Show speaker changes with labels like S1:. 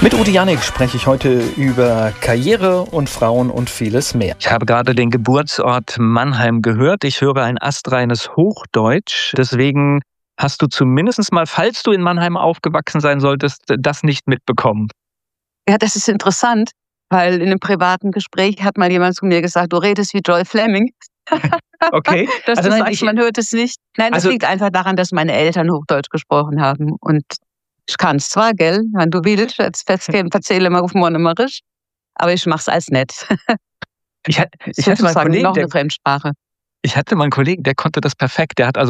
S1: Mit Ute Jannik spreche ich heute über Karriere und Frauen und vieles mehr.
S2: Ich habe gerade den Geburtsort Mannheim gehört. Ich höre ein astreines Hochdeutsch. Deswegen hast du zumindest mal, falls du in Mannheim aufgewachsen sein solltest, das nicht mitbekommen.
S3: Ja, das ist interessant, weil in einem privaten Gespräch hat mal jemand zu mir gesagt, du redest wie Joy Fleming.
S2: Okay.
S3: Dass
S2: Also
S3: du
S2: nein,
S3: sagst, man hört es nicht. Nein, das
S2: Also-
S3: liegt einfach daran, dass meine Eltern Hochdeutsch gesprochen haben. Und ich kann es zwar, gell, wenn du willst, jetzt erzähle mal auf Monomerisch, aber ich mache es als nett.
S2: Ich hatte mal einen
S3: Sozusagen
S2: Kollegen,
S3: noch eine Fremdsprache.
S2: der konnte das perfekt. Der hat also